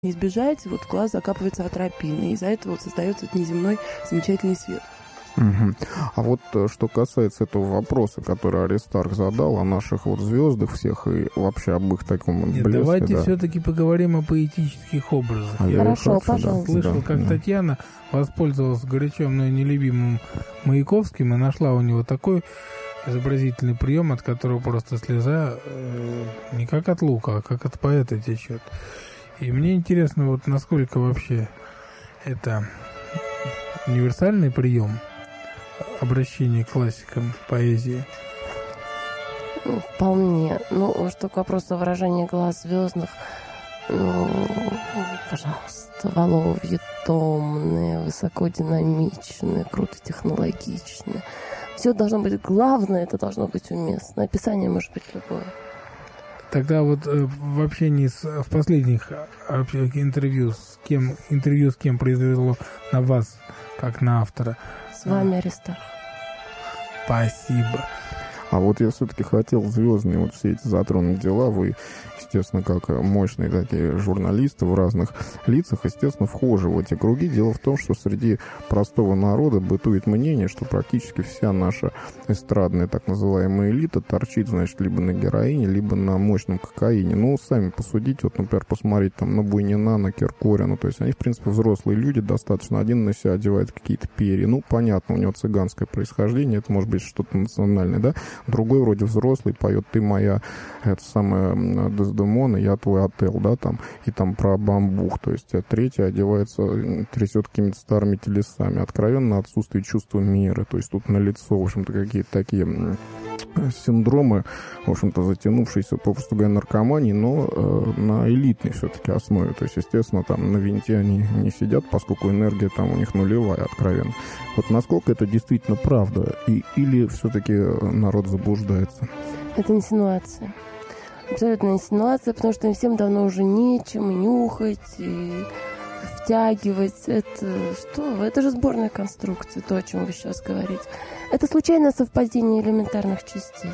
не избежать, вот глаз закапывается атропиной, и из-за этого вот создается этот неземной замечательный свет. Угу. А вот что касается этого вопроса, который Аристарх задал о наших вот звездах всех и вообще об их таком блеске. Давайте все-таки поговорим о поэтических образах. Хорошо, пожалуйста. Слышал, как Татьяна воспользовалась горячо мной нелюбимым Маяковским и нашла у него такой изобразительный прием, от которого просто слеза не как от лука, а как от поэта течет. И мне интересно, вот насколько вообще это универсальный прием обращения к классикам поэзии. Вполне. Ну, что к вопросу выражения глаз звездных, пожалуйста, воловьи томные, высокодинамичные, круто технологичные. Все должно быть главное, это должно быть уместно. Описание может быть любое. Тогда вот в общении в последних интервью с кем произвело на вас, как на автора? С вами, Аристарх. Спасибо. А вот я все-таки хотел звездные вот все эти затронуть дела. Вы, естественно, как мощные такие журналисты в разных лицах, естественно, вхожи в эти круги. Дело в том, что среди простого народа бытует мнение, что практически вся наша эстрадная так называемая элита торчит, значит, либо на героине, либо на мощном кокаине. Ну, сами посудите, вот, например, посмотреть там на Буйнина, на Киркорина. То есть они, в принципе, взрослые люди достаточно. Один на себя одевает какие-то перья. Ну, понятно, у него цыганское происхождение, это может быть что-то национальное, да? Другой вроде взрослый поет «Ты моя, это самая Дездемона, я твой Отелло», да, там, и там про бамбук. То есть третий одевается, трясет какими-то старыми телесами. Откровенно отсутствие чувства меры. То есть тут налицо, в общем-то, какие-то такие синдромы, в общем-то, затянувшиеся, попросту говоря, наркомании, но на элитной все-таки основе. То есть, естественно, там на винте они не сидят, поскольку энергия там у них нулевая, откровенно. Вот насколько это действительно правда? Или все-таки народ заблуждается? Это инсинуация. Абсолютно инсинуация, потому что им всем давно уже нечем и нюхать, и втягивать. Это что вы? Это же сборная конструкция, то, о чем вы сейчас говорите. Это случайное совпадение элементарных частиц.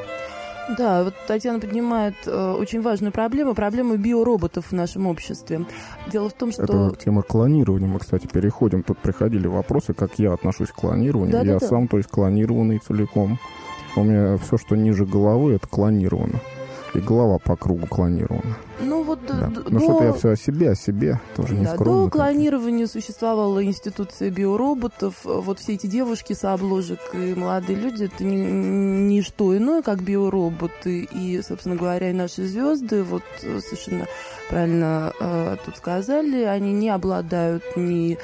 Да, вот Татьяна поднимает очень важную проблему биороботов в нашем обществе. Дело в том, что... Это тема клонирования. Мы, кстати, переходим. Тут приходили вопросы, как я отношусь к клонированию. Да. Сам, то есть, клонированный целиком. У меня все, что ниже головы, это клонировано. И голова по кругу клонирована. Ну вот да. Ну что-то я все о себе, тоже не скромно. До клонирования существовала институция биороботов. Вот все эти девушки с обложек и молодые люди, это не что иное, как биороботы. И, собственно говоря, и наши звезды, вот совершенно правильно тут сказали, они не обладают ни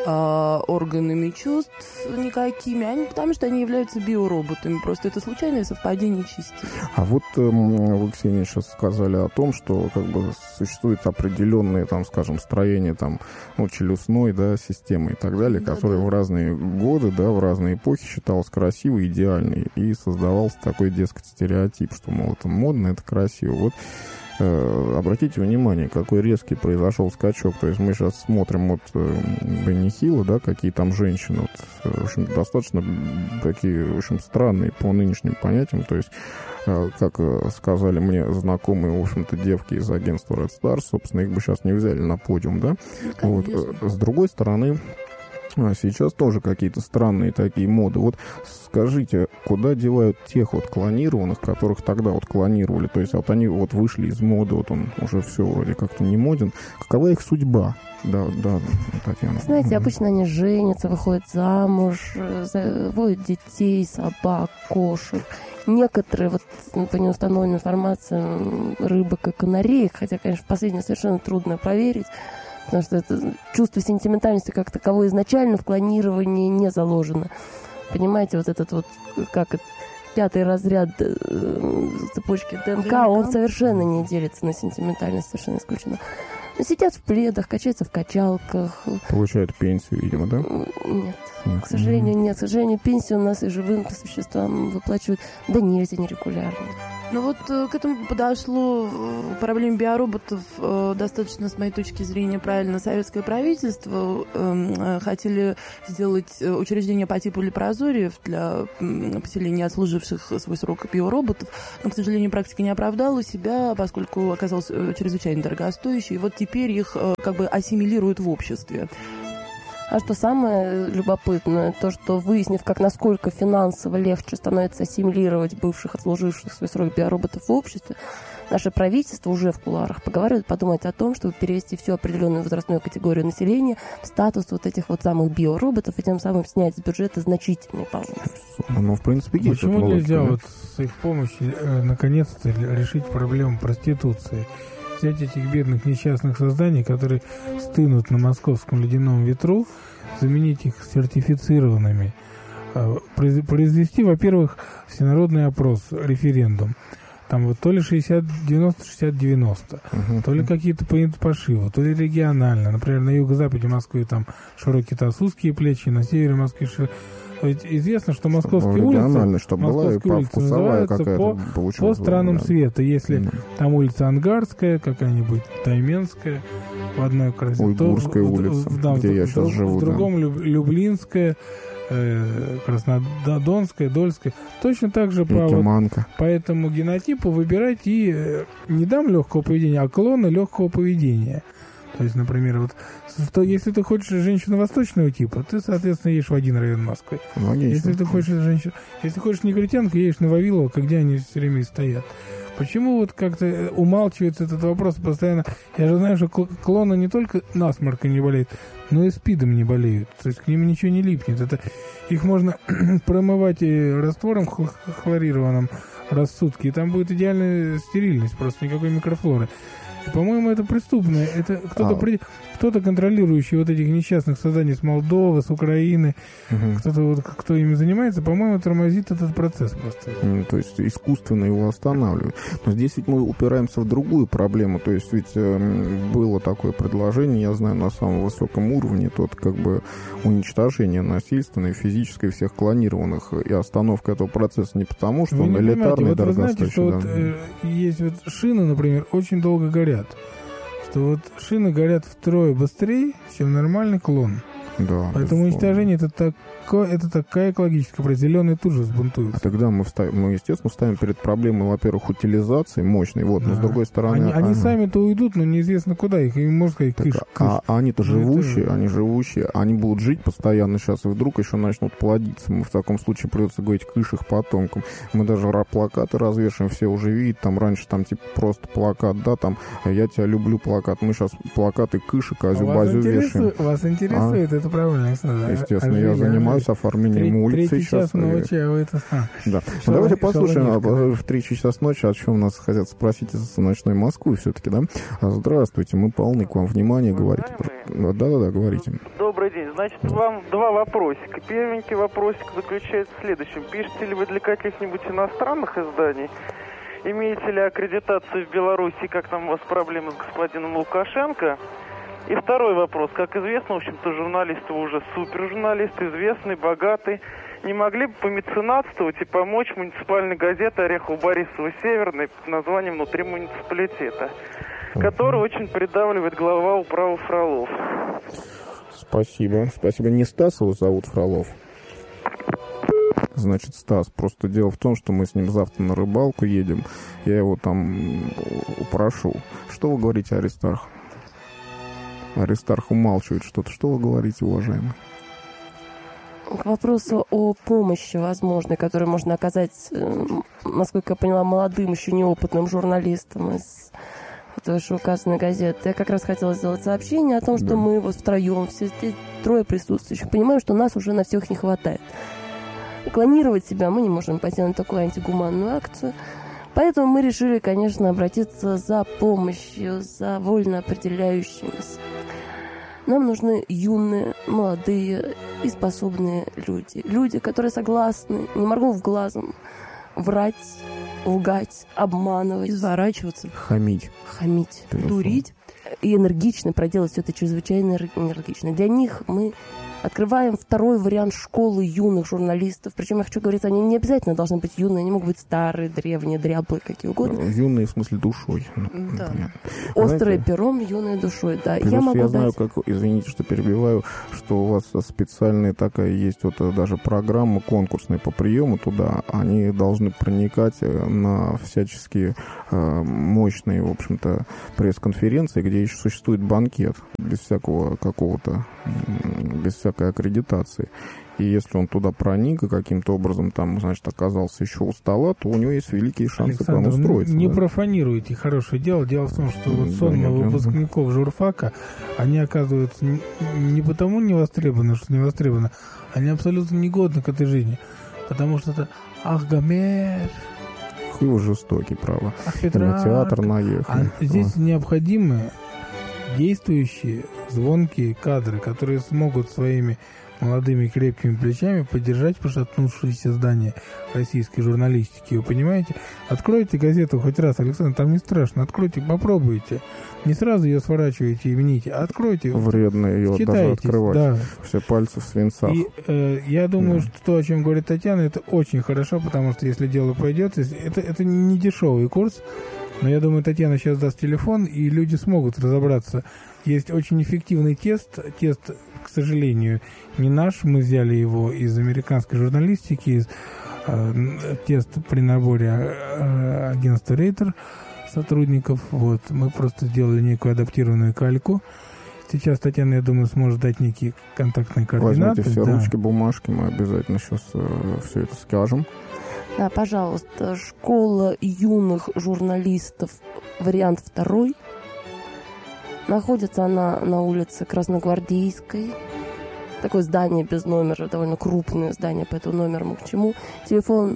органами чувств никакими, потому что они являются биороботами. Просто это случайное совпадение частиц. А вот вы, Ксения, сейчас сказали о том, что как бы существуют определенные, там, скажем, строения там, ну, челюстной, да, системы и так далее, которые в разные годы, да, в разные эпохи считалось красивой, идеальной, и создавался такой, дескать, стереотип, что, мол, это модно, это красиво. Вот обратите внимание, какой резкий произошел скачок. То есть мы сейчас смотрим вот Бенни Хилла, да, какие там женщины, вот, в общем, достаточно такие, в общем, странные по нынешним понятиям. То есть, как сказали мне знакомые, в общем-то, девки из агентства Red Stars, собственно, их бы сейчас не взяли на подиум, да. Вот. С другой стороны, сейчас тоже какие-то странные такие моды. Вот скажите, куда девают тех вот клонированных, которых тогда вот клонировали? То есть вот они вот вышли из моды, вот он уже все вроде как-то не моден. Какова их судьба? Да, Татьяна. Знаете, обычно они женятся, выходят замуж, заводят детей, собак, кошек. Некоторые, вот по неустановленной информации, рыбок и канареек, хотя, конечно, в последнее совершенно трудно поверить, потому что это чувство сентиментальности как таковое изначально в клонировании не заложено. Понимаете, вот этот вот, как это, 5-й разряд цепочки ДНК, он совершенно не делится на сентиментальность, совершенно исключено. Сидят в пледах, качаются в качалках. Получают пенсию, видимо, да? Нет. К сожалению, нет. К сожалению, пенсию у нас и живым существам выплачивают, да нельзя, нерегулярно. Ну вот к этому подошло проблеме биороботов достаточно, с моей точки зрения, правильно. Советское правительство хотели сделать учреждение по типу лепрозориев для поселения отслуживших свой срок биороботов, но, к сожалению, практика не оправдала себя, поскольку оказалась чрезвычайно дорогостоящей, и вот теперь их как бы ассимилируют в обществе. А что самое любопытное, то, что выяснив, насколько финансово легче становится ассимилировать бывших отслуживших свой срок биороботов в обществе, наше правительство уже в кулуарах поговаривает подумать о том, чтобы перевести всю определенную возрастную категорию населения в статус вот этих вот самых биороботов и тем самым снять с бюджета значительные полосы. Ну, в принципе, есть. Почему нельзя вот с их помощью наконец-то решить проблему проституции? Взять этих бедных несчастных созданий, которые стынут на московском ледяном ветру, заменить их сертифицированными, произвести, во-первых, всенародный опрос, референдум. Там вот то ли 60-90, то ли какие-то пошивы, то ли регионально. Например, на юго-западе Москвы там широкие узкие плечи, на севере Москвы Ведь известно, что московские улицы называются по странам света. Если там улица Ангарская, какая-нибудь Тайменская, в одной красе, Уйгурская улица, где я сейчас живу. В другом Люблинская, Краснодонская, Дольская. Точно так же по этому генотипу выбирать и не дам легкого поведения, а клоны легкого поведения. То есть, например, вот что, если ты хочешь женщину восточного типа, ты, соответственно, едешь в один район Москвы. Если ты хочешь негритянку, едешь на Вавилово, где они все время и стоят. Почему вот как-то умалчивается этот вопрос постоянно? Я же знаю, что клоны не только насморком не болеют, но и СПИДом не болеют. То есть к ним ничего не липнет. Их можно промывать раствором хлорированным раз в сутки, и там будет идеальная стерильность, просто никакой микрофлоры. По-моему, это преступно. Это кто-то контролирующий вот этих несчастных созданий с Молдовы, с Украины, кто ими занимается, по-моему, тормозит этот процесс просто. То есть искусственно его останавливают. Но здесь ведь мы упираемся в другую проблему. То есть ведь было такое предложение, я знаю, на самом высоком уровне, уничтожение насильственное, физическое всех клонированных, и остановка этого процесса не потому, что он элитарный и дорогостоящий. Вы знаете, что есть шины, например, очень долго горят. Что вот шины горят втрое быстрее, чем нормальный клон. Да, поэтому уничтожение это такая экологическая проблема. Зеленые тут же взбунтуются. А тогда мы, естественно, ставим перед проблемой, во-первых, утилизации мощной, но с другой стороны... Они сами-то уйдут, но неизвестно куда, их можно сказать, кыш. Они-то живущие, они будут жить постоянно сейчас, и вдруг еще начнут плодиться. Мы в таком случае придется говорить кыш их потомкам. Мы даже плакаты развешиваем, все уже видят, там раньше просто плакат, я тебя люблю плакат. Мы сейчас плакаты кыш и козю-базю вешаем. Вас интересует это правильно? Естественно, я занимаюсь оформлением улицы сейчас. Да. Давайте послушаем в 3 часа ночи, о чем нас хотят спросить из ночной Москвы все-таки, да? Здравствуйте, мы полны к вам внимания, говорите. Да, говорите. Добрый день. Значит, вам 2 вопросика. Первенький вопросик заключается в следующем. Пишете ли вы для каких-нибудь иностранных изданий? Имеете ли аккредитацию в Беларуси? Как там у вас проблемы с господином Лукашенко? И второй вопрос. Как известно, в общем-то, журналисты уже супержурналисты, известный, богатый. Не могли бы помеценатствовать и помочь муниципальной газете Орехово-Борисово-Северной под названием «Внутри муниципалитета», который очень придавливает глава управы Фролов? Спасибо. Не Стас его зовут, Фролов? Значит, Стас. Просто дело в том, что мы с ним завтра на рыбалку едем. Я его там упрошу. Что вы говорите, Аристарх? Аристарх умалчивает что-то. Что вы говорите, уважаемый? К вопросу о помощи возможной, которую можно оказать, насколько я поняла, молодым, еще неопытным журналистам из вышеуказанной газеты, я как раз хотела сделать сообщение о том, что мы вот втроем, все здесь 3 присутствующих, понимаем, что нас уже на всех не хватает. Клонировать себя мы не можем пойти на такую антигуманную акцию. Поэтому мы решили, конечно, обратиться за помощью, за вольно определяющимися. Нам нужны юные, молодые и способные люди. Люди, которые согласны, не моргнув глазом, врать, лгать, обманывать. Изворачиваться. Хамить. Дурить. И энергично проделать все это чрезвычайно энергично. Для них мы Открываем второй вариант школы юных журналистов. Причем, я хочу говорить, они не обязательно должны быть юные, они могут быть старые, древние, дряблые, какие угодно. Юные в смысле душой. Да. Острые пером, юные душой, да. Плюс Я знаю, как, извините, что перебиваю, что у вас специальная такая есть вот даже программа конкурсная по приему туда. Они должны проникать на всяческие мощные, в общем-то, пресс-конференции, где еще существует банкет без всякого какого-то, без всякой аккредитации. И если он туда проник и каким-то образом там, значит, оказался еще у стола, то у него есть великие шансы там устроиться. Не профанируйте хорошее дело. Дело в том, что вот сонмы выпускников журфака, они оказываются не потому не востребованы, что не востребованы, они абсолютно негодны к этой жизни. Потому что это Ахгамер. И уж жестокий, право. На театр наехал. Здесь необходимы действующие, звонкие кадры, которые смогут своими молодыми крепкими плечами поддержать пошатнувшееся здание российской журналистики. Вы понимаете? Откройте газету хоть раз, Александр, там не страшно. Откройте, попробуйте. Не сразу ее сворачивайте и вините, а откройте. Вредно ее даже открывать. Да. Все пальцы в свинцах. И я думаю, что то, о чем говорит Татьяна, это очень хорошо, потому что если дело пойдет, это не дешевый курс. Но я думаю, Татьяна сейчас даст телефон, и люди смогут разобраться. Есть очень эффективный тест. Тест, к сожалению, не наш. Мы взяли его из американской журналистики, тест при наборе агентства Рейтер сотрудников. Вот. Мы просто сделали некую адаптированную кальку. Сейчас Татьяна, я думаю, сможет дать некие контактные координаты. Возьмите все ручки, бумажки, мы обязательно сейчас все это скажем. Да, пожалуйста, школа юных журналистов, вариант 2. Находится она на улице Красногвардейской. Такое здание без номера, довольно крупное здание, поэтому номер мы к чему. Телефон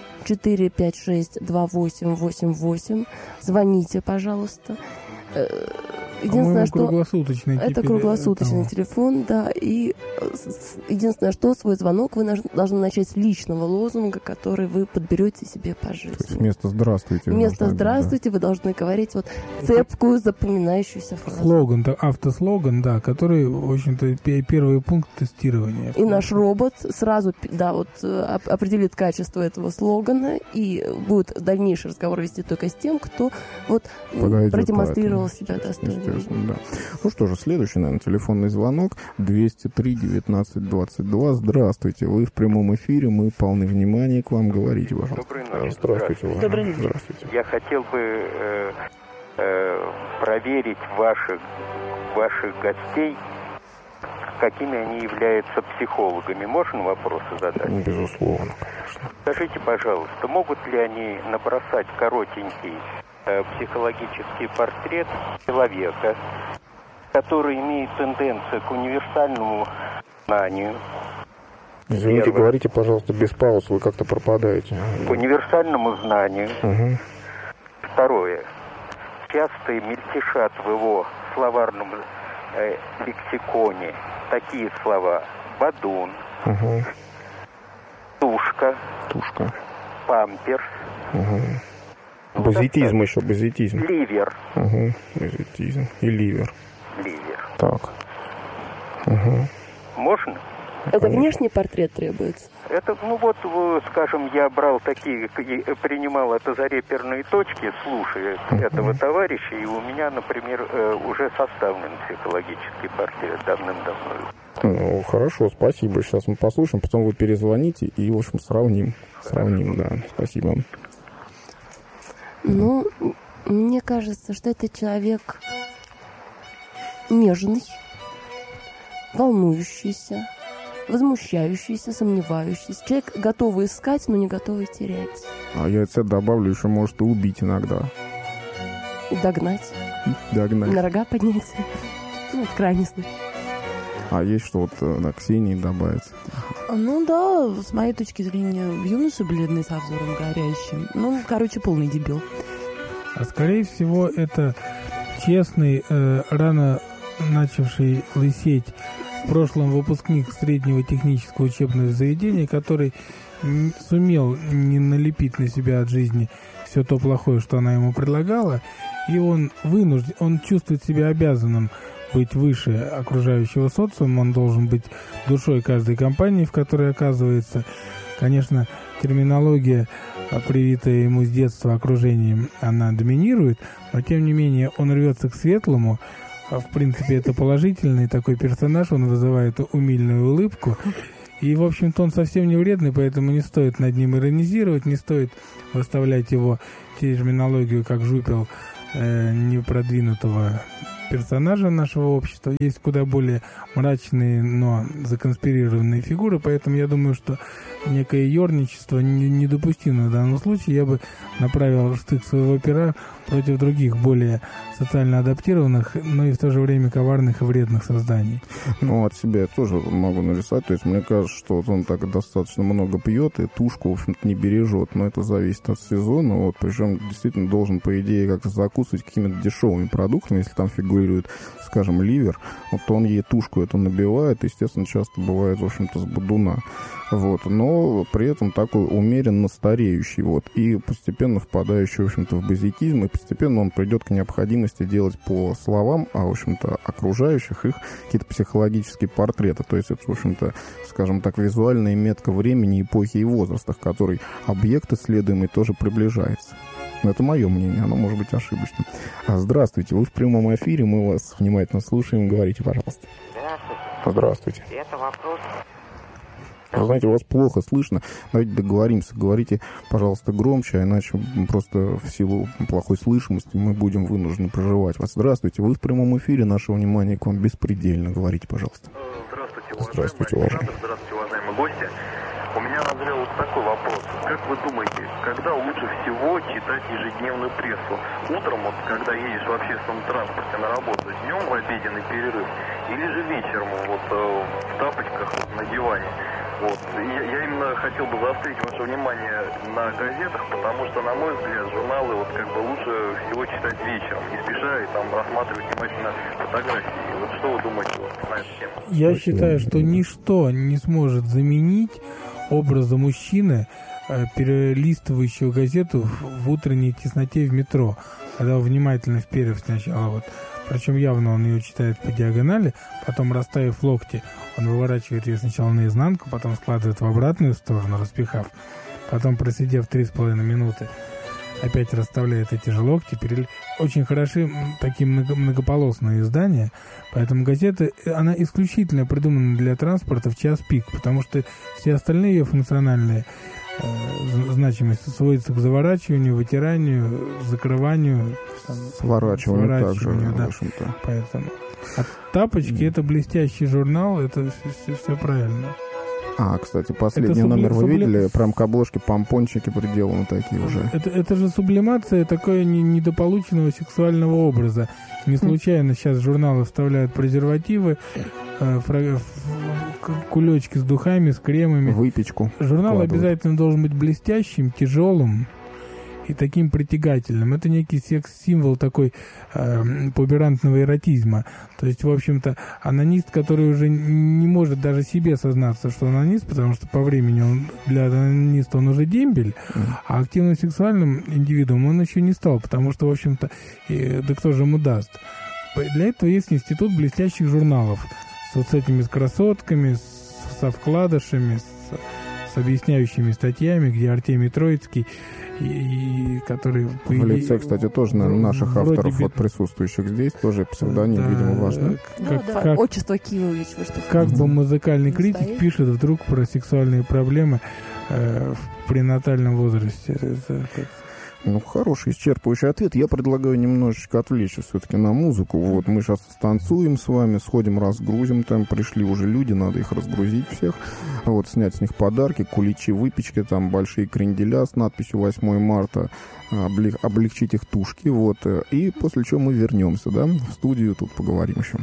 456-2888. Звоните, пожалуйста. Единственное, что круглосуточный это круглосуточный телефон, да, и единственное, что свой звонок вы должны начать с личного лозунга, который вы подберете себе по жизни. То есть вместо «здравствуйте». Вместо «здравствуйте» вы должны говорить вот цепкую, запоминающуюся фразу. Слоган, автослоган, да, который, в общем-то, первый пункт тестирования. И наш робот сразу, да, вот определит качество этого слогана и будет дальнейший разговор вести только с тем, кто вот продемонстрировал себя достойно. Да. Ну что же, следующий, наверное, телефонный звонок 203-19-22. Здравствуйте, вы в прямом эфире, мы полны внимания к вам. Говорите, пожалуйста. Доброй ночи. Здравствуйте. Добрый день. Здравствуйте. Я хотел бы проверить ваших гостей, какими они являются психологами. Можно вопросы задать? Безусловно, конечно. Скажите, пожалуйста, могут ли они набросать коротенький психологический портрет человека, который имеет тенденцию к универсальному знанию? Извините, говорите, пожалуйста, без пауз, вы как-то пропадаете. К универсальному знанию. Угу. Второе. Часто мельтешат в его словарном лексиконе такие слова: бадун, угу. тушка, памперс. Угу. Базитизм еще, базитизм. Ливер. Угу. Базитизм. И ливер. Так. Угу. Можно? Это внешний портрет требуется? Это, скажем, я брал такие, принимал это за реперные точки, слушая этого товарища, и у меня, например, уже составлен психологический портрет давным-давно. Ну, хорошо, спасибо. Сейчас мы послушаем, потом вы перезвоните и, в общем, сравним. Да, спасибо. Ну, мне кажется, что это человек нежный, волнующийся, возмущающийся, сомневающийся. Человек готовый искать, но не готовый терять. А я это добавлю, еще может и убить иногда. И догнать. На рога поднять. Ну, в крайний случай. А есть что вот на Ксении добавить? Ну да, с моей точки зрения, юноша бледный со взором горящим. Ну, короче, полный дебил. А скорее всего, это честный, рано начавший лысеть в прошлом выпускник среднего технического учебного заведения, который сумел не налепить на себя от жизни все то плохое, что она ему предлагала, и он чувствует себя обязанным быть выше окружающего социума, он должен быть душой каждой компании, в которой оказывается. Конечно, терминология, привитая ему с детства окружением, она доминирует, но тем не менее он рвется к светлому. В принципе, это положительный такой персонаж, он вызывает умильную улыбку. И, в общем-то, он совсем не вредный, поэтому не стоит над ним иронизировать, не стоит выставлять его терминологию как жупел непродвинутого персонажа нашего общества. Есть куда более мрачные, но законспирированные фигуры, поэтому я думаю, что некое ерничество недопустимо в данном случае. Я бы направил штык своего пера против других, более социально адаптированных, но и в то же время коварных и вредных созданий. Ну, от себя я тоже могу нарисовать. То есть, мне кажется, что вот он так достаточно много пьет и тушку, в общем-то, не бережет. Но это зависит от сезона. Вот, причем действительно должен, по идее, как-то закусывать какими-то дешевыми продуктами. Если там фигурирует, скажем, ливер, вот, то он ей тушку эту набивает. Естественно, часто бывает, в общем-то, с бодуна. Вот, но при этом такой умеренно стареющий, вот, и постепенно впадающий, в общем-то, в базикизм, и постепенно он придет к необходимости делать по словам, а, в общем-то, окружающих их какие-то психологические портреты, то есть это, в общем-то, скажем так, визуальная метка времени, эпохи и возраста, к которой объект исследуемый тоже приближается. Но это мое мнение, оно может быть ошибочным. Здравствуйте, вы в прямом эфире, мы вас внимательно слушаем, говорите, пожалуйста. Здравствуйте. Здравствуйте. Это вопрос... Вы знаете, вас плохо слышно. Давайте договоримся. Говорите, пожалуйста, громче, а иначе просто в силу плохой слышимости мы будем вынуждены прерывать вас. Здравствуйте. Вы в прямом эфире. Наше внимание к вам беспредельно. Говорите, пожалуйста. Здравствуйте, уважаемые. Здравствуйте, уважаемые гости. У меня назрел вот такой вопрос. Как вы думаете, когда лучше всего читать ежедневную прессу? Утром, вот, когда едешь в общественном транспорте на работу, днем в обеденный перерыв, или же вечером вот, в тапочках на диване? Вот. Я именно хотел бы заострить ваше внимание на газетах, потому что, на мой взгляд, журналы вот как бы лучше всего читать вечером, не спеша и там рассматривать внимательно фотографии. Вот что вы думаете вот на эту тему? Я считаю, что ничто не сможет заменить образа мужчины, перелистывающего газету в утренней тесноте в метро, когда внимательно вперев сначала вот. Причем явно он ее читает по диагонали, потом, расставив локти, он выворачивает ее сначала наизнанку, потом складывает в обратную сторону, распихав, потом, просидев 3,5 минуты, опять расставляет эти же локти. Очень хороши такие многополосные издания, поэтому газета, она исключительно придумана для транспорта в час пик, потому что все остальные ее функциональные значимость сводится к заворачиванию, вытиранию, закрыванию, сворачиванию также, да. В общем-то. Поэтому тапочки это блестящий журнал, это все правильно. Кстати, последний номер вы видели? Прям к обложке помпончики приделаны такие уже. Это же сублимация такое недополученного сексуального образа. Не случайно сейчас в журналы вставляют презервативы, кулечки с духами, с кремами. Выпечку. Журнал обязательно должен быть блестящим, тяжелым и таким притягательным. Это некий секс-символ такой пуберантного эротизма. То есть, в общем-то, анонист, который уже не может даже себе сознаться, что он анонист, потому что по времени для анониста он уже дембель, а активным сексуальным индивидуумом он еще не стал, потому что, в общем-то, да кто же ему даст? Для этого есть институт блестящих журналов с этими красотками, со вкладышами, с объясняющими статьями, где Артемий Троицкий, который... В лице, кстати, тоже наших авторов, вот присутствующих здесь, тоже псевдоним, видимо, важно. Отчество Киевович. Как бы музыкальный критик пишет вдруг про сексуальные проблемы в пренатальном возрасте. Хороший, исчерпывающий ответ. Я предлагаю немножечко отвлечься все-таки на музыку. Вот мы сейчас станцуем с вами, сходим, разгрузим. Там пришли уже люди, надо их разгрузить всех. Вот, снять с них подарки, куличи, выпечки, там большие кренделя с надписью 8 марта, облегчить их тушки. Вот. И после чего мы вернемся, да, в студию, тут поговорим еще.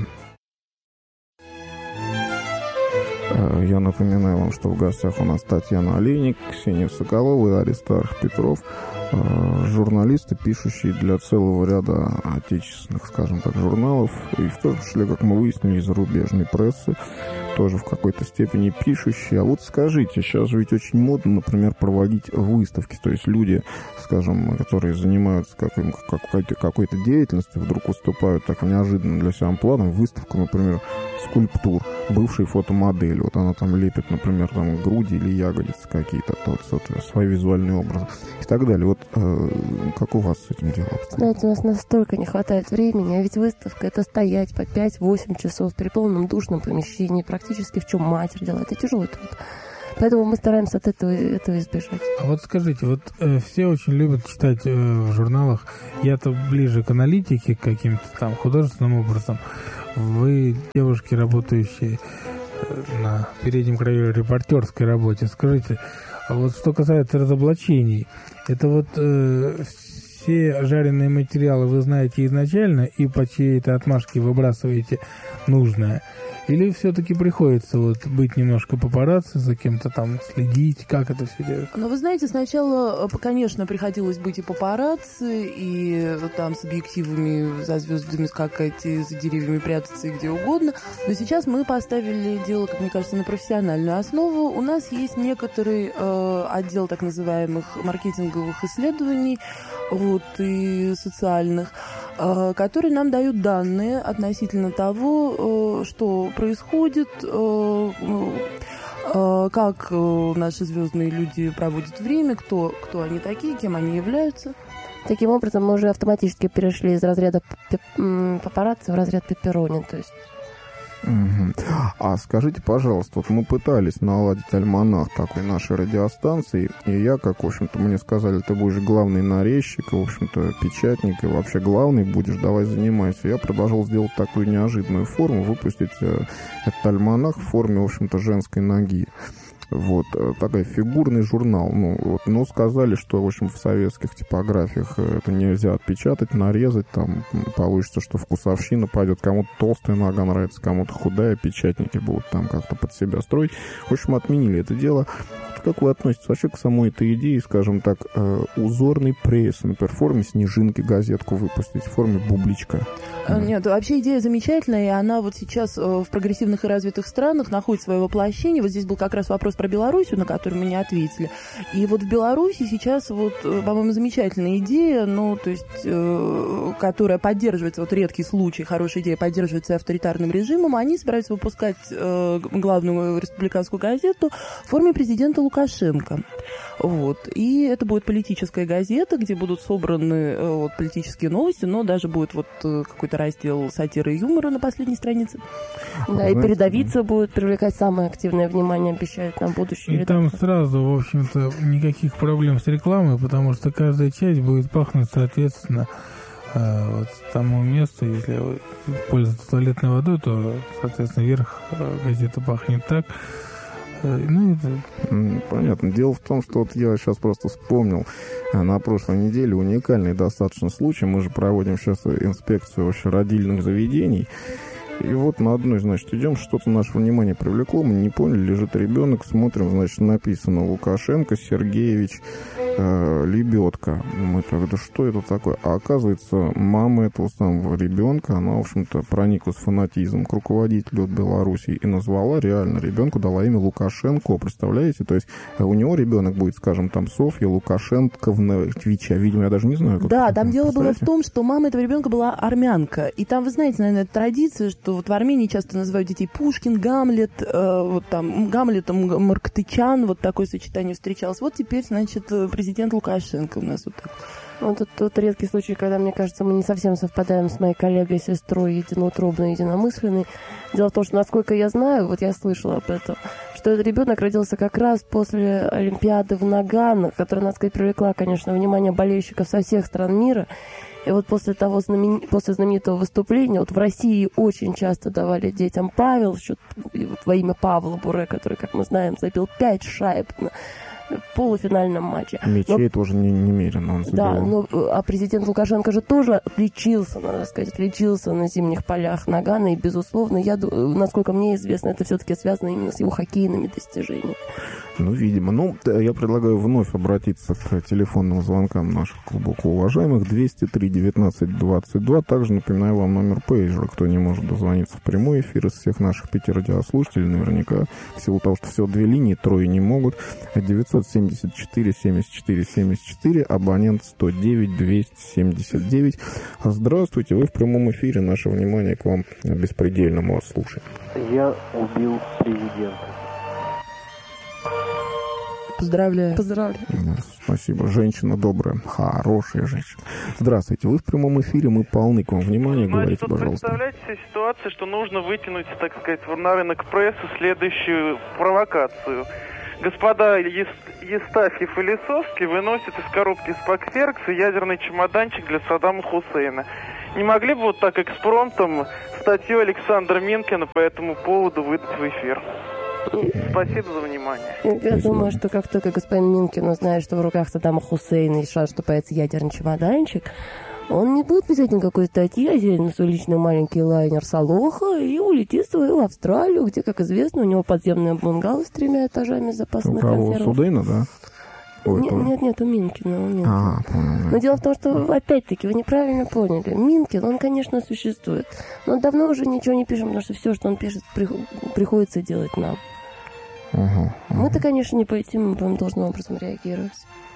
Я напоминаю вам, что в гостях у нас Татьяна Олейник, Ксения Соколова и Аристарх Петров, журналисты, пишущие для целого ряда отечественных, скажем так, журналов, и в том числе, как мы выяснили, зарубежной прессы. тоже в какой-то степени пишущий. А вот скажите, сейчас же ведь очень модно, например, проводить выставки. То есть люди, скажем, которые занимаются какой-то деятельностью, вдруг выступают так неожиданно для себя амплуа, выставку, например, скульптур бывшей фотомодели. Вот она там лепит, например, там груди или ягодицы какие-то, свои визуальные образы и так далее. Вот как у вас с этим делом? Знаете, у нас настолько не хватает времени, а ведь выставка — это стоять по 5-8 часов при полном душном помещении, практически в чем мать родила. Это тяжелый труд. Поэтому мы стараемся от этого избежать. А вот скажите, вот все очень любят читать в журналах, я-то ближе к аналитике, к каким-то там художественным образом. Вы, девушки, работающие на переднем краю репортерской работе, скажите, а вот что касается разоблачений, это вот все жареные материалы вы знаете изначально и по чьей-то отмашке выбрасываете нужное? Или все-таки приходится вот быть немножко папарацци, за кем-то там следить, как это все делать? Ну, вы знаете, сначала, конечно, приходилось быть и папарацци, и там с объективами за звездами скакать, и за деревьями прятаться, и где угодно. Но сейчас мы поставили дело, как мне кажется, на профессиональную основу. У нас есть некоторый отдел так называемых маркетинговых исследований, вот, и социальных, которые нам дают данные относительно того, что происходит, как наши звездные люди проводят время, кто они такие, кем они являются. Таким образом, мы уже автоматически перешли из разряда папарацци в разряд пепперони, то есть. А скажите, пожалуйста, вот мы пытались наладить альманах такой нашей радиостанции, и я, как, в общем-то, мне сказали, ты будешь главный нарезчик, в общем-то, печатник, и вообще главный будешь, давай занимайся. Я предложил сделать такую неожиданную форму, выпустить этот альманах в форме, в общем-то, женской ноги. Вот, такой фигурный журнал. Но сказали, что, в общем, в советских типографиях это нельзя отпечатать, нарезать, там получится, что вкусовщина пойдет. Кому-то толстая нога нравится, кому-то худая, печатники будут там как-то под себя строить. В общем, отменили это дело. Как вы относитесь вообще к самой этой идее, скажем так, узорный пресс, например, в форме снежинки газетку выпустить, в форме бубличка? Нет, вообще идея замечательная, и она вот сейчас в прогрессивных и развитых странах находит свое воплощение. Вот здесь был как раз вопрос про Белоруссию, на который мы не ответили. И вот в Беларуси сейчас, вот, по-моему, замечательная идея, то есть, которая поддерживается, вот редкий случай, хорошая идея, поддерживается авторитарным режимом, они собираются выпускать главную республиканскую газету в форме президента Лукашенко. Вот. И это будет политическая газета, где будут собраны политические новости, но даже будет вот какой-то раздел сатиры и юмора на последней странице. Да, и передовица будет привлекать самое активное внимание, обещает нам будущее. И там сразу, в общем-то, никаких проблем с рекламой, потому что каждая часть будет пахнуть, соответственно, вот тому месту. Если пользоваться туалетной водой, то, соответственно, верх газеты пахнет так. Понятно. Дело в том, что вот я сейчас просто вспомнил на прошлой неделе уникальный достаточно случай. Мы же проводим сейчас инспекцию вообще родильных заведений. И вот на одной, значит, идем, что-то наше внимание привлекло, мы не поняли, лежит ребенок, смотрим, значит, написано Лукашенко Сергеевич Лебедка. Мы так, да что это такое? А оказывается, мама этого самого ребенка, она, в общем-то, прониклась фанатизмом к руководителю Беларуси и назвала реально ребенку, дала имя Лукашенко, представляете? То есть у него ребенок будет, скажем, там Софья Лукашенковна Твича, видимо, я даже не знаю, как. Да, там дело было в том, что мама этого ребенка была армянка. И там, вы знаете, наверное, традиция, что вот в Армении часто называют детей Пушкин, Гамлет, вот там Гамлетом Марктычан, вот такое сочетание встречалось. Вот теперь, значит, президент Лукашенко у нас вот так. Вот тот редкий случай, когда, мне кажется, мы не совсем совпадаем с моей коллегой, сестрой, единоутробной, единомысленной. Дело в том, что, насколько я знаю, вот я слышала об этом, что этот ребенок родился как раз после Олимпиады в Нагано, которая, надо сказать, привлекла, конечно, внимание болельщиков со всех стран мира. И вот после знаменитого выступления, вот в России очень часто давали детям Павел, вот во имя Павла Буре, который, как мы знаем, забил 5 шайб на полуфинальном матче. Мячей тоже немерено он забил. Да, а президент Лукашенко же тоже отличился, надо сказать, отличился на зимних полях Нагано, и, безусловно, насколько мне известно, это все-таки связано именно с его хоккейными достижениями. Ну, видимо. Ну, я предлагаю вновь обратиться к телефонным звонкам наших глубоко уважаемых. 203-19-22. Также напоминаю вам номер пейджера. Кто не может дозвониться в прямой эфир из всех наших 5 радиослушателей, наверняка, в силу того, что всего 2 линии, 3 не могут. 974-74-74, абонент 109-279. Здравствуйте, вы в прямом эфире. Наше внимание к вам беспредельно, мы вас слушаем. Я убил президента. Поздравляю. Поздравляю. Да, спасибо. Женщина добрая, хорошая женщина. Здравствуйте, вы в прямом эфире, мы полны к вам внимания, говорите, пожалуйста. Представляете себе ситуацию, что нужно вытянуть, так сказать, на рынок прессы следующую провокацию. Господа Естафьев и Лисовский выносят из коробки Спакферкса ядерный чемоданчик для Саддама Хусейна. Не могли бы вот так экспромтом статью Александра Минкина по этому поводу выдать в эфир? Спасибо за внимание. Я думаю, что как только господин Минкин узнает, что в руках Саддама Хусейна и шанс, что появится ядерный чемоданчик, он не будет писать никакой статьи, а сядет на свой личный маленький лайнер Салоха и улетит в свою Австралию, где, как известно, у него подземное бунгало с 3 этажами запасных консервов. У Судейна, да? Нет, у Минкина. Понял. Но дело в том, что, опять-таки, вы неправильно поняли. Минкин, он, конечно, существует. Но он давно уже ничего не пишет, потому что все, что он пишет, приходится делать нам. Мы-то, конечно, не по этим, мы будем должным образом реагировать.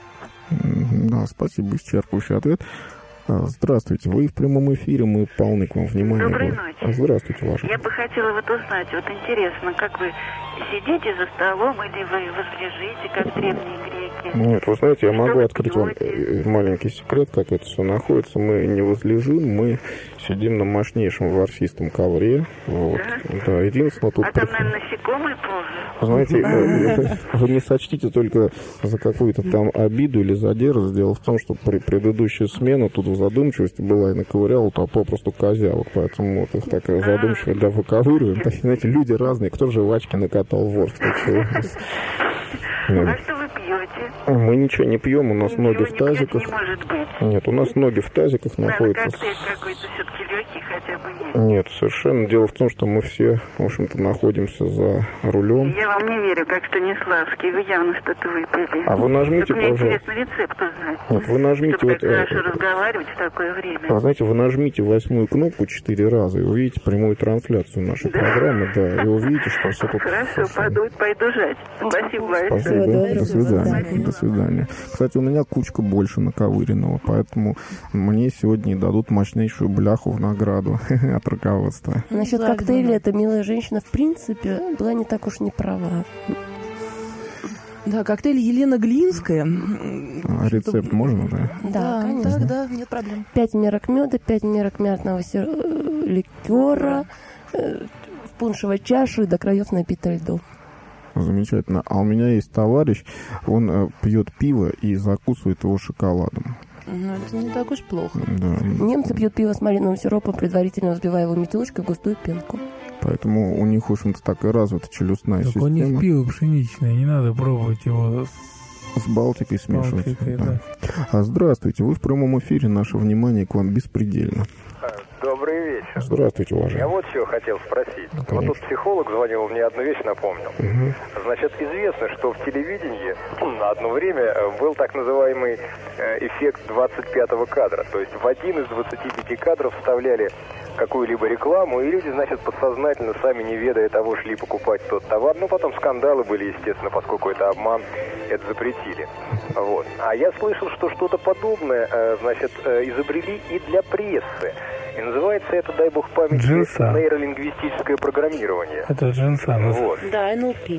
Да, спасибо, исчерпывающий ответ. Здравствуйте, вы в прямом эфире, мы полны к вам внимания. Доброй ночи. Здравствуйте, Ваша. Я бы хотела вот узнать, вот интересно, как вы сидите за столом или вы возлежите, как древние греки? Нет, вы знаете, я могу вы открыть вам маленький секрет, как это все находится. Мы не возлежим, мы сидим на мощнейшем ворсистом ковре. Вот. Да, единственное тут... А там, наверное, насекомые ползают? Знаете, вы не сочтите только за какую-то там обиду или за дерзость. Дело в том, что при предыдущей смене тут в задумчивости была и наковыряла то попросту козявок. Поэтому вот их так задумчиво, да, выковыриваем. Так, знаете, люди разные. Кто жвачки накатал в ворс? А что вы пьете? Мы ничего не пьем, у нас ноги в тазиках. Не может быть. Нет, у нас ноги в тазиках находятся. Коктейль какой-то все-таки легкий хотя бы есть. Нет, совершенно. Дело в том, что мы все, в общем-то, находимся за рулем. Я вам не верю, как Станиславский. Вы явно что-то выпили. А вы нажмите, мне пожалуйста. Интересно рецепт узнать. Нет, вы нажмите чтобы вот... хорошо разговаривать в такое время. А знаете, вы нажмите 8-ю кнопку 4 раза и увидите прямую трансляцию нашей программы, да, и увидите, что все тут... Хорошо, пойду жать. Спасибо большое. Спасибо, до свидания. До свидания. Кстати, у меня кучка больше наковыренного, поэтому мне сегодня дадут мощнейшую бляху в награду от руководства. Насчет коктейля эта милая женщина, в принципе, была не так уж не права. Да, коктейль Елена Глинская. Рецепт можно, да? Да, конечно. Да, нет проблем. 5 мерок меда, 5 мерок мятного ликера, в пуншевой чаше до краев напита льду. Замечательно. А у меня есть товарищ, он пьет пиво и закусывает его шоколадом. Ну, это не так уж плохо. Да. Немцы пьют пиво с малиновым сиропом, предварительно взбивая его метелочкой в густую пенку. Поэтому у них, в общем-то, так и развита челюстная система. У них пиво пшеничное, не надо пробовать его с Балтикой смешивать. Да. Здравствуйте, вы в прямом эфире, наше внимание к вам беспредельно. Добрый вечер. Здравствуйте, уважаемый. Я вот чего хотел спросить. Конечно. Вот тут психолог звонил, мне одну вещь напомнил. Значит, известно, что в телевидении на одно время был так называемый эффект 25-го кадра. То есть в один из 25 кадров вставляли какую-либо рекламу, и люди, значит, подсознательно, сами не ведая того, шли покупать тот товар. Ну, потом скандалы были, естественно, поскольку это обман, это запретили. Вот. А я слышал, что что-то подобное, значит, изобрели и для прессы. И называется это, дай бог памяти, нейролингвистическое программирование. Это джинса. Вот. Да, НЛП.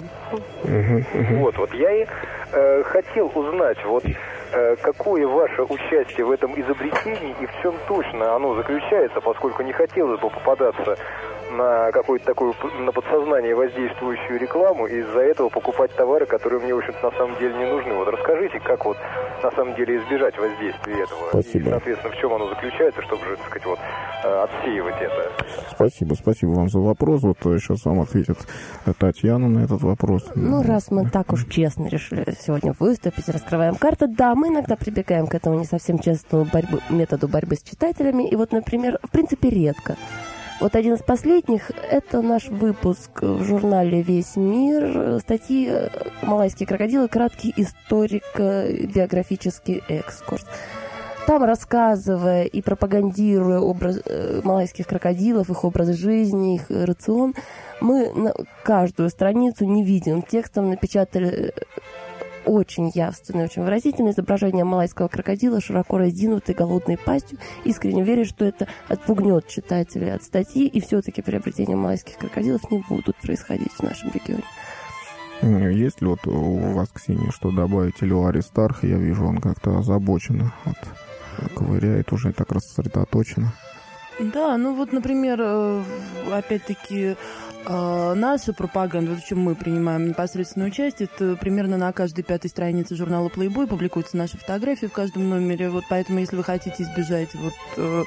Вот я и хотел узнать, вот какое ваше участие в этом изобретении и в чем точно оно заключается, поскольку не хотелось бы попадаться на какую-то такую, на подсознание воздействующую рекламу и из-за этого покупать товары, которые мне, в общем-то, на самом деле не нужны. Вот расскажите, как вот на самом деле избежать воздействия этого. Спасибо. И, соответственно, в чем оно заключается, чтобы же, так сказать, вот, отсеивать это. Спасибо вам за вопрос. Вот сейчас вам ответит Татьяна на этот вопрос. Ну, раз мы так уж честно решили сегодня выступить, раскрываем карты, да, мы иногда прибегаем к этому не совсем честному методу борьбы с читателями. И вот, например, в принципе, редко. Вот один из последних – это наш выпуск в журнале «Весь мир». Статьи «Малайские крокодилы. Краткий историко-биографический экскурс». Там, рассказывая и пропагандируя образ малайских крокодилов, их образ жизни, их рацион, мы на каждую страницу невидимым текстом напечатали очень явственное, очень выразительное изображение малайского крокодила, широко раздвинутой голодной пастью, искренне веря, что это отпугнет читателей от статьи, и все-таки приобретения малайских крокодилов не будут происходить в нашем регионе. Есть ли вот у вас, Ксения, что добавить, или у Аристарха? Я вижу, он как-то озабочен, вот, ковыряет уже так рассредоточенно. Да, ну вот, например, опять-таки, наша пропаганда, вот в чем мы принимаем непосредственное участие, это примерно на каждой 5-й странице журнала Playboy публикуются наши фотографии в каждом номере, вот поэтому, если вы хотите избежать вот,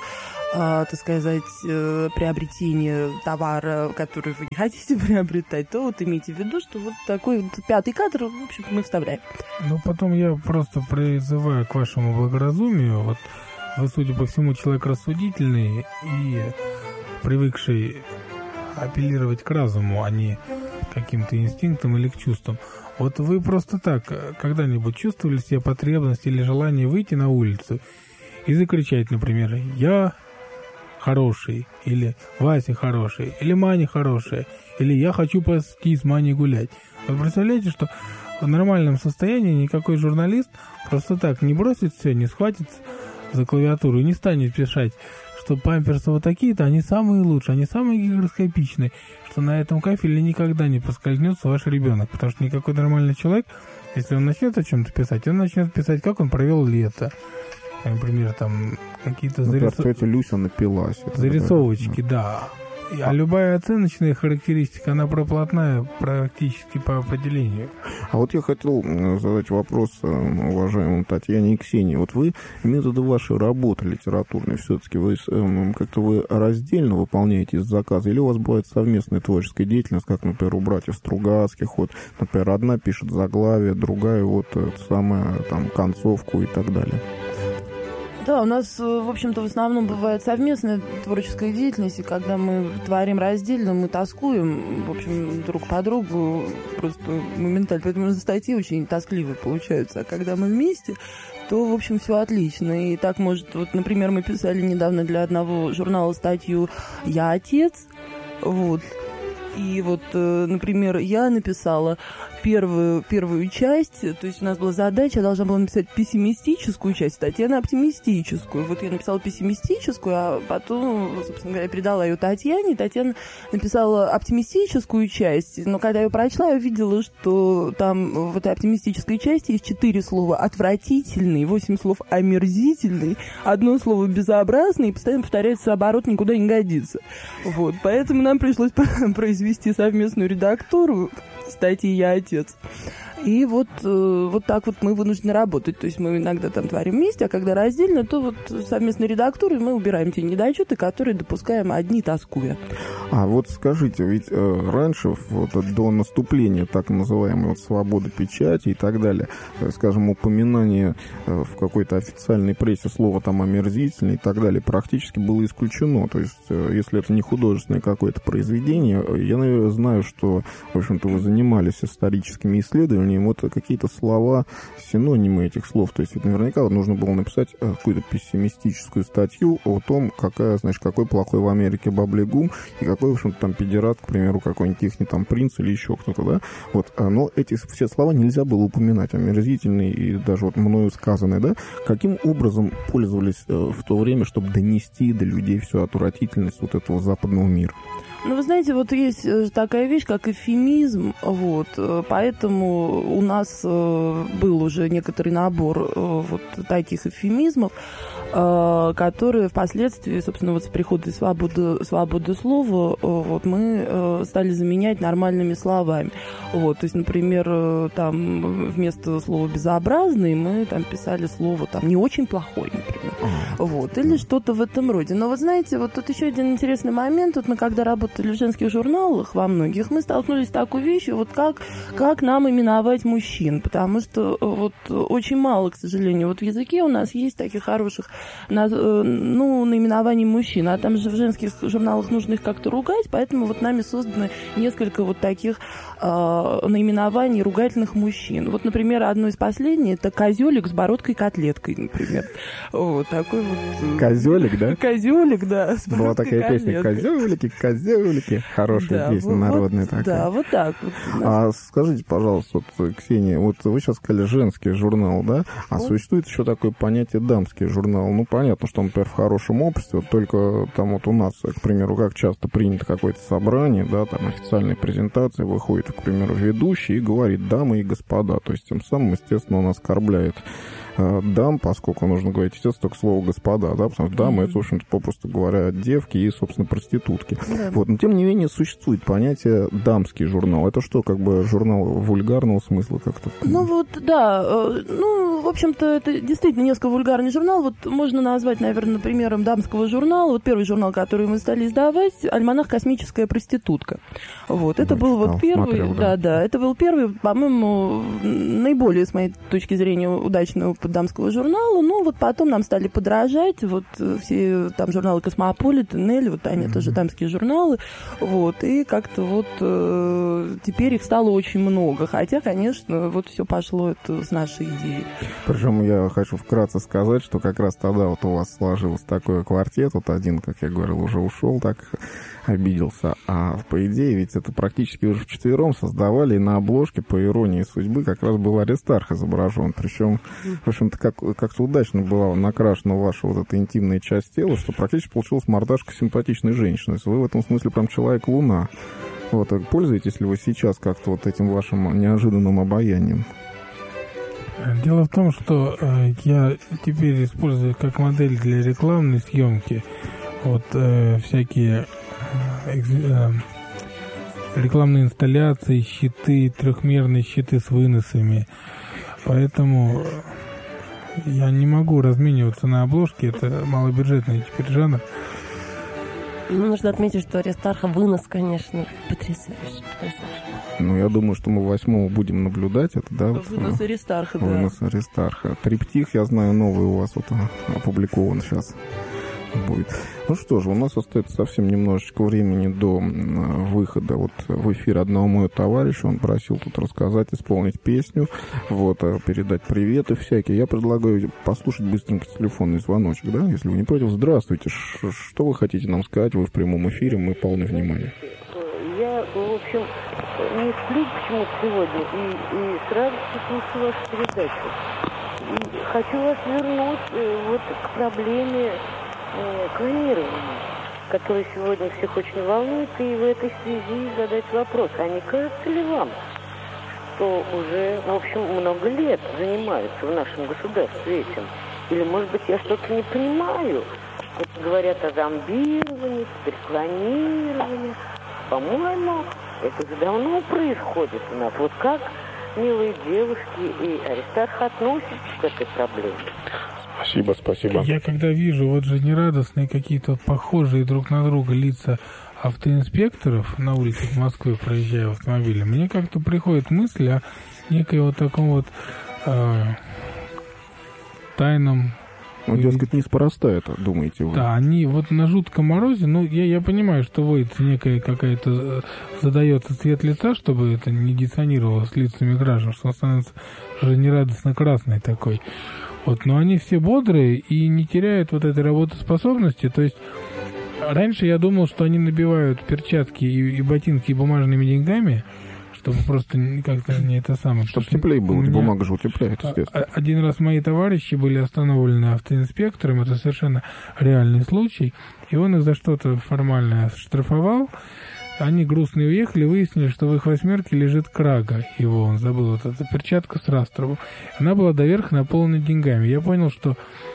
так сказать, приобретения товара, который вы не хотите приобретать, то вот имейте в виду, что вот такой вот 5-й кадр, в общем, мы вставляем. Ну, потом я просто призываю к вашему благоразумию, вот вы, судя по всему, человек рассудительный и привыкший апеллировать к разуму, а не к каким-то инстинктам или к чувствам. Вот вы просто так когда-нибудь чувствовали себе потребность или желание выйти на улицу и закричать, например, «Я хороший», или «Вася хороший», или «Маня хорошая», или «Я хочу пойти с Маней гулять». Вы представляете, что в нормальном состоянии никакой журналист просто так не бросит все, не схватится за клавиатуру и не станет писать, что памперсы вот такие-то, они самые лучшие, они самые гигроскопичные, что на этом кафеле никогда не поскользнется ваш ребенок, потому что никакой нормальный человек, если он начнет о чем-то писать, он начнет писать, как он провел лето. Например, там какие-то тетя Люся напилась. Зарисовочки, да. А любая оценочная характеристика, она проплатная практически по определению. А вот я хотел задать вопрос уважаемым Татьяне и Ксении. Вот вы, методы вашей работы литературной, все-таки вы как-то вы раздельно выполняете заказы, или у вас бывает совместная творческая деятельность, как, например, у братьев Стругацких, вот, например, одна пишет заглавие, другая вот самая там концовку и так далее? Да, у нас, в общем-то, в основном бывает совместная творческая деятельность, и когда мы творим раздельно, мы тоскуем, в общем, друг по другу просто моментально. Поэтому статьи очень тоскливые получаются. А когда мы вместе, то, в общем, все отлично. И так, может, вот, например, мы писали недавно для одного журнала статью «Я отец», вот. И вот, например, я написала первую часть, то есть у нас была задача, я должна была написать пессимистическую часть, Татьяна оптимистическую. Вот я написала пессимистическую, а потом, собственно говоря, передала ее Татьяне. Татьяна написала оптимистическую часть, но когда я ее прочла, я увидела, что там в этой оптимистической части есть 4 слова «отвратительный», 8 слов «омерзительный», 1 слово «безобразный», и постоянно повторяется оборот «никуда не годится». Вот, поэтому нам пришлось произвести совместную редактуру статьи «Я отец». И вот так вот мы вынуждены работать. То есть мы иногда там творим вместе, а когда раздельно, то вот совместной редактурой мы убираем те недочеты, которые допускаем одни, тоскуя. А вот скажите, ведь раньше, вот, до наступления так называемой вот свободы печати и так далее, скажем, упоминание в какой-то официальной прессе слова там омерзительный и так далее практически было исключено. То есть, если это не художественное какое-то произведение, я знаю, что, в общем-то, вы занимались историческими исследованиями, вот какие-то слова, синонимы этих слов. То есть, ведь наверняка нужно было написать какую-то пессимистическую статью о том, какой плохой в Америке баблигум и какой, в общем-то, там педерат, к примеру, какой-нибудь ихний там принц или еще кто-то, да? Вот, но эти все слова нельзя было упоминать, омерзительные и даже вот мною сказанные, да? Каким образом пользовались в то время, чтобы донести до людей всю отвратительность вот этого западного мира? Ну, вы знаете, вот есть такая вещь, как эвфемизм, вот, поэтому у нас был уже некоторый набор вот таких эвфемизмов, которые впоследствии, собственно, вот с приходом свободы слова, вот, мы стали заменять нормальными словами. Вот, то есть, например, там вместо слова «безобразный» мы там писали слово там «не очень плохой», например. Вот, или что-то в этом роде. Но вот знаете, вот тут еще один интересный момент. Вот мы когда работали в женских журналах, во многих, мы столкнулись с такой вещью, вот как нам именовать мужчин. Потому что вот очень мало, к сожалению, вот в языке у нас есть таких хороших наименований мужчин. А там же в женских журналах нужно их как-то ругать, поэтому вот нами созданы несколько вот таких наименований ругательных мужчин. Вот, например, одно из последних — это козелик с бородкой-котлеткой, например. Вот такой вот... Козелик, да? Козелик, да. Была такая песня «Козелики, козелики». Хорошая песня, народная такая. Да, вот так вот. А скажите, пожалуйста, вот, Ксения, вот вы сейчас сказали женский журнал, да? А существует еще такое понятие дамский журнал. Ну, понятно, что, например, в хорошем обществе, вот только там вот у нас, к примеру, как часто принято какое-то собрание, да, там официальная презентация, выходит, к примеру, ведущий и говорит: дамы и господа. То есть тем самым, естественно, он оскорбляет дам, поскольку нужно говорить, естественно, только слово «господа», да, потому что дамы — это, в общем-то, попросту говоря, девки и, собственно, проститутки. Да. Вот. Но, тем не менее, существует понятие «дамский журнал». Это что, как бы журнал вульгарного смысла как-то? Ну, вот, да. Ну, в общем-то, это действительно несколько вульгарный журнал. Вот можно назвать, наверное, примером дамского журнала. Вот первый журнал, который мы стали издавать, «Альманах «Космическая проститутка». Вот, это был вот первый, смотрел, да, это был первый, по-моему, наиболее, с моей точки зрения, удачный опыт дамского журнала. Ну, вот потом нам стали подражать, вот все там журналы «Космополит», «Нелли», вот они тоже дамские журналы, вот, и как-то вот теперь их стало очень много, хотя, конечно, вот все пошло это с нашей идеи. Причем я хочу вкратце сказать, что как раз тогда вот у вас сложился такой квартет, вот один, как я говорил, уже ушел, так обиделся, а по идее ведь это практически уже вчетвером создавали, и на обложке, по иронии судьбы, как раз был Аристарх изображен, причем, в общем-то, как-то удачно была накрашена ваша вот эта интимная часть тела, что практически получилась мордашка симпатичной женщины. То есть вы в этом смысле прям человек-луна. Вот, пользуетесь ли вы сейчас как-то вот этим вашим неожиданным обаянием? Дело в том, что я теперь использую как модель для рекламной съемки вот всякие рекламные инсталляции, щиты, трехмерные щиты с выносами. Поэтому я не могу размениваться на обложке. Это малобюджетный теперь жанр. Ну, нужно отметить, что Аристарха вынос, конечно, потрясающий. Ну, я думаю, что мы 8-го будем наблюдать это, да? Вынос Аристарха, да. Вынос Аристарха. Триптих, я знаю, новый у вас вот опубликован сейчас будет. Ну что же, у нас остается совсем немножечко времени до выхода вот в эфир одного моего товарища. Он просил тут рассказать, исполнить песню, вот, передать приветы всякие. Я предлагаю послушать быстренько телефонный звоночек, да, если вы не против. Здравствуйте, что вы хотите нам сказать? Вы в прямом эфире, мы полны внимания. Я, в общем, не сплю почему-то сегодня и сразу слушаю вашу передачу. И хочу вас вернуть вот к проблеме клонирования, которое сегодня всех очень волнует, и в этой связи задать вопрос: а не кажется ли вам, что уже, в общем, много лет занимаются в нашем государстве этим? Или, может быть, я что-то не понимаю? Вот говорят о зомбировании, теперь клонировании. По-моему, это уже давно происходит у нас. Вот как, милые девушки и Аристарх, относятся к этой проблеме? Спасибо. Я когда вижу вот жизнерадостные какие-то похожие друг на друга лица автоинспекторов на улицах Москвы, проезжая в автомобиле, мне как-то приходит мысль о некой вот таком вот тайном... Ну, дескать, неспроста это, думаете вы? Да, они вот на жутком морозе, ну, я понимаю, что вводится некая какая-то, задается цвет лица, чтобы это не диссонировало с лицами граждан, что он становится жизнерадостно красный такой. Вот, но они все бодрые и не теряют вот этой работоспособности. То есть раньше я думал, что они набивают перчатки и ботинки бумажными деньгами, чтобы просто как-то не это самое. Чтобы теплее было, бумага же утепляет, естественно. Один раз мои товарищи были остановлены автоинспектором, это совершенно реальный случай, и он их за что-то формально штрафовал. Они грустные уехали, выяснили, что в их 8-ке лежит крага его, он забыл, вот эта перчатка с раструбом. Она была доверха наполнена деньгами. Я понял, что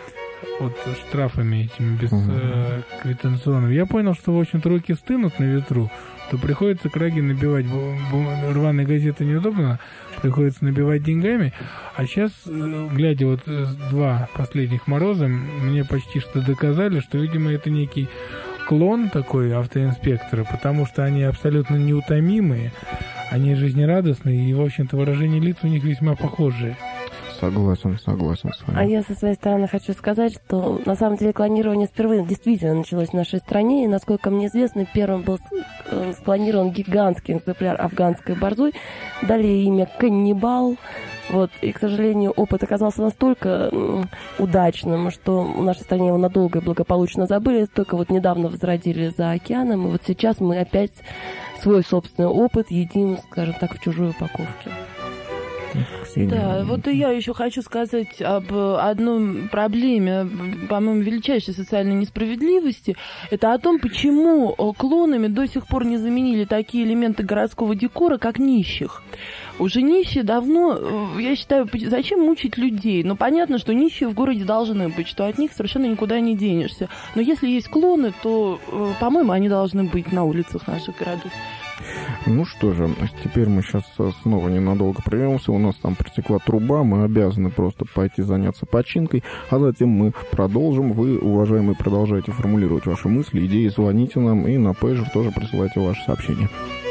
вот штрафами этими бесквитанционными, я понял, что, в общем-то, руки стынут на ветру, то приходится краги набивать. Рваные газеты неудобно, приходится набивать деньгами. А сейчас, глядя вот 2 последних мороза, мне почти что доказали, что, видимо, это некий клон такой автоинспектора, потому что они абсолютно неутомимые, они жизнерадостные, и, в общем-то, выражения лиц у них весьма похожие. Согласен с вами. А я со своей стороны хочу сказать, что на самом деле клонирование впервые действительно началось в нашей стране, и, насколько мне известно, первым был склонирован гигантский экземпляр афганской борзой, дали имя каннибал. Вот, и, к сожалению, опыт оказался настолько удачным, что в нашей стране его надолго и благополучно забыли, только вот недавно возродили за океаном, и вот сейчас мы опять свой собственный опыт едим, скажем так, в чужой упаковке. Да, вот и я еще хочу сказать об одной проблеме, по-моему, величайшей социальной несправедливости. Это о том, почему клонами до сих пор не заменили такие элементы городского декора, как нищих. Уже нищие давно, я считаю, зачем мучить людей? Ну, понятно, что нищие в городе должны быть, что от них совершенно никуда не денешься. Но если есть клоны, то, по-моему, они должны быть на улицах наших городов. Ну что же, теперь мы сейчас снова ненадолго прервемся. У нас там протекла труба, мы обязаны просто пойти заняться починкой, а затем мы продолжим. Вы, уважаемые, продолжайте формулировать ваши мысли, идеи, звоните нам и на пейджер тоже присылайте ваши сообщения.